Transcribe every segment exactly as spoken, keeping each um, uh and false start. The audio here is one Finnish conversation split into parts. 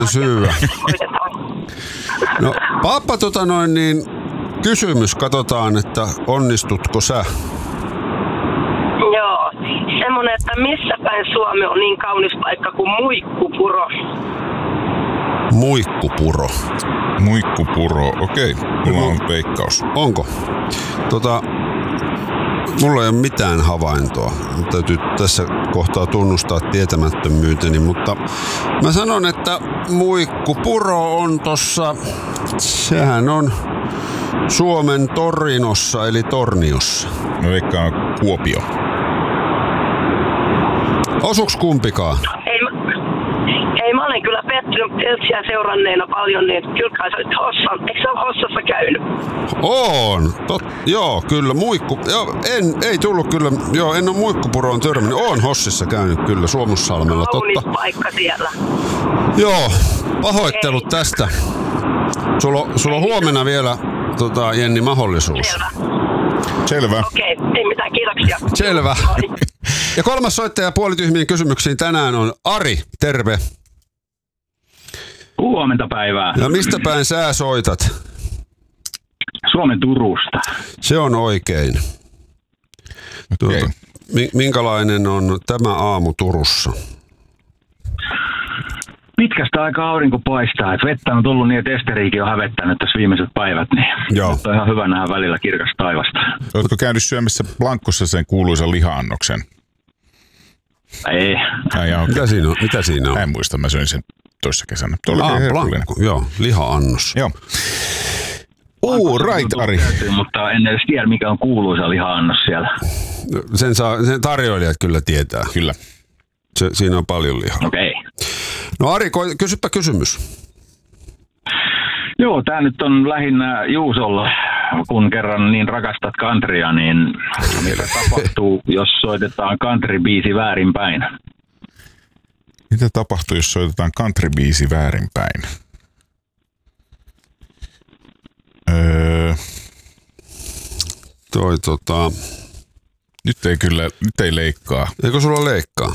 syyä. No, Pappa, tota noin, niin kysymys, katsotaan, että onnistutko sä? Joo, semmonen, että missä päin Suomi on niin kaunis paikka kuin Muikkupuro? Muikkupuro. Muikkupuro, okei. Mulla on veikkaus. Onko? Tota, mulla ei ole mitään havaintoa. Täytyy tässä kohtaa tunnustaa tietämättömyyteni, mutta mä sanon, että Muikkupuro on tossa, sehän on Suomen Torinossa eli Torniossa. Mä veikkaan Kuopio. Osuks kumpikaan? Ei, ei mä olen kyllä pettynyt Peltsiä seuranneena paljon, niin kyllä kai sä olet Hossan. Eikö sä ole Hossassa käynyt? On. Tot, joo, kyllä. Muikku. Joo, en, ei tullut kyllä. Joo, en ole Muikkupuroon törmännyt. Oon Hossissa käynyt kyllä Suomussalmella. Kaunis Totta. paikka siellä. Joo, pahoittelut ei. tästä. Sulla, sulla on huomenna vielä, tota, Jenni, mahdollisuus. Selvä. Selvä. Okei, ei mitään, kiitoksia. Selvä. Ja kolmas soittaja puolityhmiin kysymyksiin tänään on Ari. Terve. Huomenta päivää. Ja mistä päin sä soitat? Suomen Turusta. Se on oikein. Okay. Tuota, minkälainen on tämä aamu Turussa? Pitkästä aikaa aurinko paistaa. Et vettä on tullut niin, että Esteriikin on hävettänyt tässä viimeiset päivät. Niin Joo. on ihan hyvä nähdä välillä kirkasta taivasta. Oletko käynyt syömässä Blankossa sen kuuluisan liha-annoksen? Ei. Ai, okay. Mitä siinä on? Mitä siinä on? Mä en muista, mä söin sen toissa kesänä. Ah, Blankko, joo, liha-annos. Joo. Uu, right, Ari. Mutta en edes tiedä, mikä on kuuluisa liha-annos siellä. Sen, saa, sen tarjoilijat kyllä tietää. Kyllä. Se, siinä on paljon lihaa. Okei. Okay. No Ari, kysypä kysymys. Joo, tää nyt on lähinnä Juusolla, kun kerran niin rakastat countrya, niin mitä tapahtuu, jos soitetaan country-biisi väärinpäin? Mitä tapahtuu, jos soitetaan country-biisi väärinpäin? Öö... Toi tota... Nyt ei kyllä, nyt ei leikkaa. Eikö sulla leikkaa?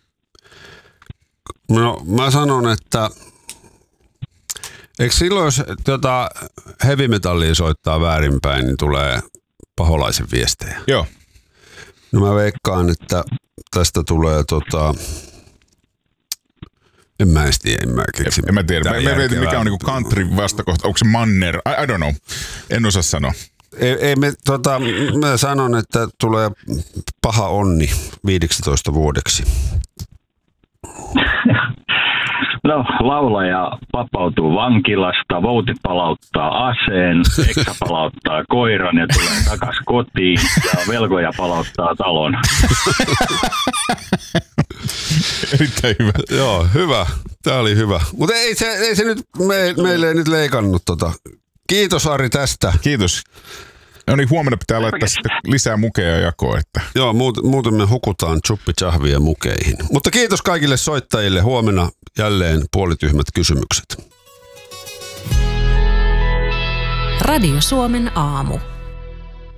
No mä sanon, että eikö silloin, jos tota heavy metallia soittaa väärinpäin, niin tulee paholaisen viestejä? Joo. No mä veikkaan, että tästä tulee tota... En mä edes tiedä, en mä keksi. En mä tiedä. Mä, mä mietin, mikä on niinku country vastakohta. Onko se manner? I, I don't know. En osaa sanoa. Ei, ei me, tota, mä sanon, että tulee paha onni viisitoista vuodeksi. No, laulaja vapautuu vankilasta, vouti palauttaa aseen, Eksa palauttaa koiran ja tulee takas kotiin ja velkoja palauttaa talon. Erittäin hyvä. Joo, hyvä. Tää oli hyvä. Mutta ei se, ei se nyt, me, meille ei nyt leikannut tota. Kiitos Ari tästä. Kiitos. No niin, huomenna pitää laittaa sitten lisää mukeja jakoon. Että. Joo, muuten, muuten me hukutaan chuppi-chahvia mukeihin. Mutta kiitos kaikille soittajille. Huomenna jälleen puolityhmät kysymykset. Radio Suomen aamu.